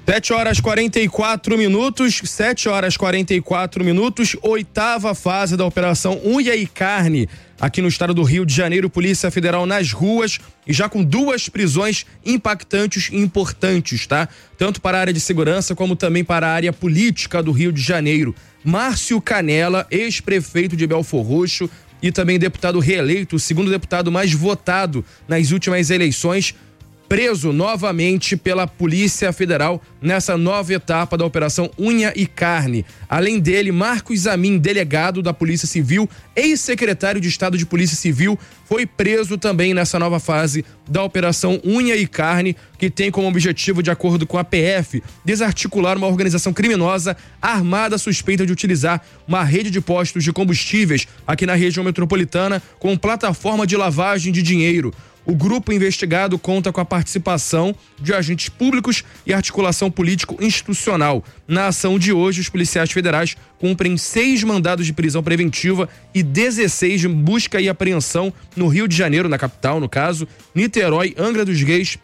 7h44, oitava fase da Operação Unha e Carne. Aqui no estado do Rio de Janeiro, Polícia Federal nas ruas e já com 2 prisões impactantes e importantes, tá? Tanto para a área de segurança como também para a área política do Rio de Janeiro. Márcio Canela, ex-prefeito de Belfor Roxo e também deputado reeleito, o segundo deputado mais votado nas últimas eleições, preso novamente pela Polícia Federal nessa nova etapa da Operação Unha e Carne. Além dele, Marcos Amin, delegado da Polícia Civil, ex-secretário de Estado de Polícia Civil, foi preso também nessa nova fase da Operação Unha e Carne, que tem como objetivo, de acordo com a PF, desarticular uma organização criminosa armada suspeita de utilizar uma rede de postos de combustíveis aqui na região metropolitana com plataforma de lavagem de dinheiro. O grupo investigado conta com a participação de agentes públicos e articulação político-institucional. Na ação de hoje, os policiais federais cumprem 6 mandados de prisão preventiva e 16 de busca e apreensão no Rio de Janeiro, na capital, no caso, Niterói, Angra dos Reis